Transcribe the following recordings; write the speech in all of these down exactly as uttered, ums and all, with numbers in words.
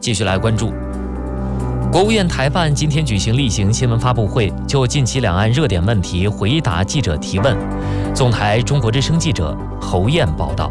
继续来关注。国务院台办今天举行例行新闻发布会，就近期两岸热点问题回答记者提问。总台中国之声记者侯燕报道。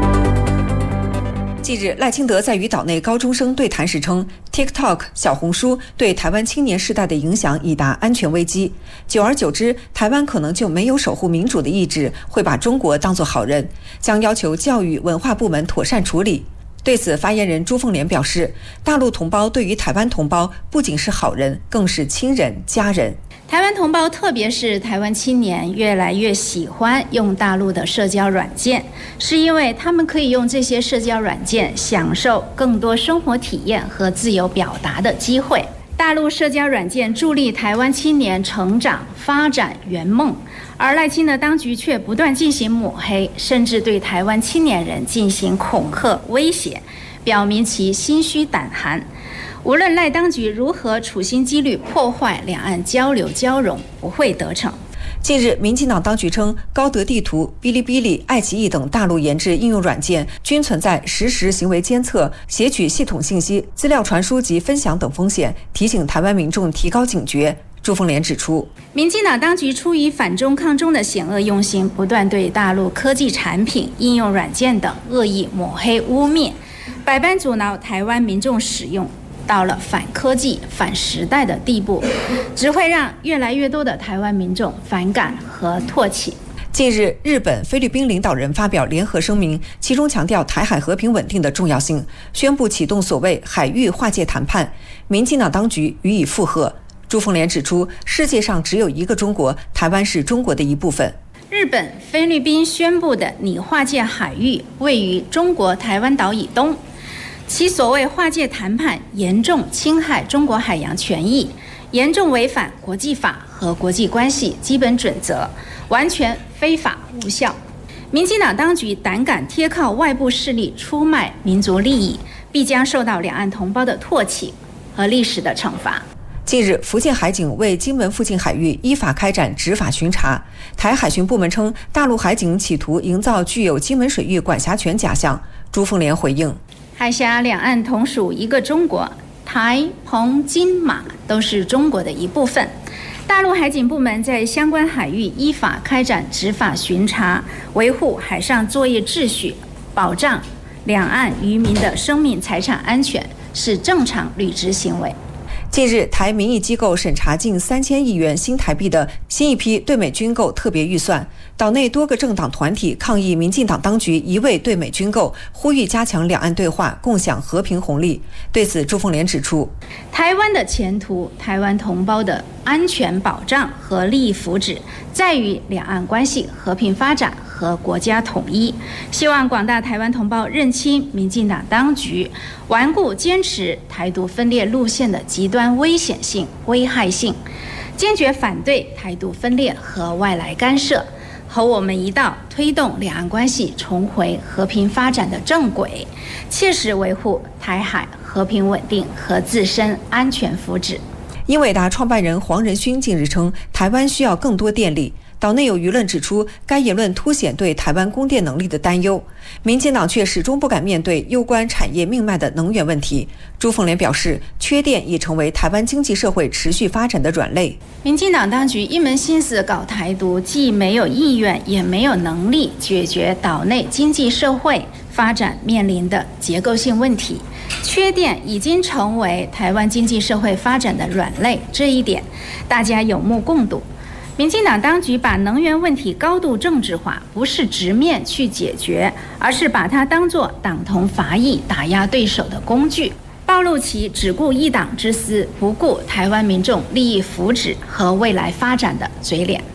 近日，赖清德在与岛内高中生对谈时称 ，TikTok、小红书对台湾青年世代的影响已达安全危机。久而久之，台湾可能就没有守护民主的意志，会把中国当作好人，将要求教育文化部门妥善处理。对此，发言人朱凤莲表示，大陆同胞对于台湾同胞不仅是好人，更是亲人、家人。 台湾同胞，特别是台湾青年，越来越喜欢用大陆的社交软件，是因为他们可以用这些社交软件享受更多生活体验和自由表达的机会。大陆社交软件助力台湾青年成长、发展圆梦，而赖清德当局却不断进行抹黑，甚至对台湾青年人进行恐吓威胁，表明其心虚胆寒。无论赖当局如何处心积虑破坏两岸交流交融，不会得逞。 近日，民进党当局称，高德地图、哔哩哔哩、爱奇艺等大陆研制应用软件均存在实时行为监测、撷取系统信息、资料传输及分享等风险，提醒台湾民众提高警觉。朱凤莲指出， 民进党当局出于反中抗中的险恶用心，不断对大陆科技产品、应用软件等恶意抹黑污蔑，百般阻挠台湾民众使用。到了反科技、反时代的地步，只会让越来越多的台湾民众反感和唾弃。 近日，日本、菲律宾领导人发表联合声明，其中强调台海和平稳定的重要性，宣布启动所谓海域划界谈判。民进党当局予以附和。朱凤莲指出，世界上只有一个中国，台湾是中国的一部分。 日本、菲律宾宣布的拟划界海域位于中国台湾岛以东。其所谓划界谈判严重侵害中国海洋权益，严重违反国际法和国际关系基本准则，完全非法无效。民进党当局胆敢贴靠外部势力出卖民族利益，必将受到两岸同胞的唾弃和历史的惩罚。 近日，福建海警为金门附近海域依法开展执法巡查。台海巡部门称，大陆海警企图营造具有金门水域管辖权假象。朱凤莲回应， 海峡两岸同属一个中国，台、澎、金、马都是中国的一部分。大陆海警部门在相关海域依法开展执法巡查，维护海上作业秩序，保障两岸渔民的生命财产安全，是正常履职行为。 近日，台民意机构审查近三千亿元新台币的新一批对美军购特别预算，岛内多个政党团体抗议民进党当局一味对美军购，呼吁加强两岸对话，共享和平红利。对此，朱凤莲指出， 台湾的前途、台湾同胞的安全保障和利益福祉，在于两岸关系和平发展和国家统一。希望广大台湾同胞认清民进党当局顽固坚持台独分裂路线的极端危险性、危害性，坚决反对台独分裂和外来干涉，和我们一道推动两岸关系重回和平发展的正轨，切实维护台海和平稳定和自身安全福祉。 英伟达创办人黄仁勋近日称，台湾需要更多电力。岛内有舆论指出，该言论凸显对台湾供电能力的担忧。民进党却始终不敢面对攸关产业命脉的能源问题。朱凤莲表示，缺电已成为台湾经济社会持续发展的软肋。 民进党当局一门心思搞台独，既没有意愿，也没有能力解决岛内经济社会发展面临的结构性问题。缺电已经成为台湾经济社会发展的软肋，这一点大家有目共睹。民进党当局把能源问题高度政治化，不是直面去解决，而是把它当作党同伐异、打压对手的工具，暴露其只顾一党之私，不顾台湾民众利益福祉和未来发展的嘴脸。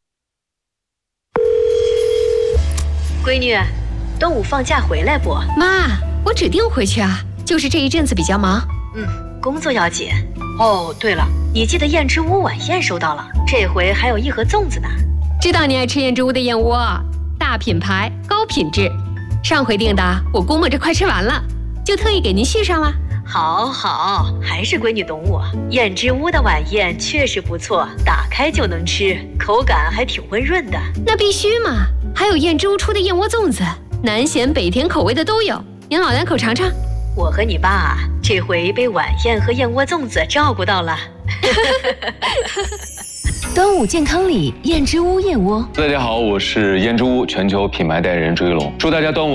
闺女，端午放假回来不？ 妈，我指定回去啊，就是这一阵子比较忙。 嗯，工作要紧。哦，对了，你寄的燕之屋晚宴收到了，这回还有一盒粽子呢。 知道你爱吃燕之屋的燕窝，大品牌高品质，上回订的我估摸着快吃完了，就特意给您续上了。 好好，还是闺女懂我。燕之屋的晚宴确实不错，打开就能吃，口感还挺温润的。 那必须嘛，还有燕之屋出的燕窝粽子，南咸北甜口味的都有，您老两口尝尝。 我和你爸这回被晚宴和燕窝粽子照顾到了。 端午健康里燕之屋燕窝。 大家好，我是燕之屋全球品牌代言人朱一龙，祝大家端午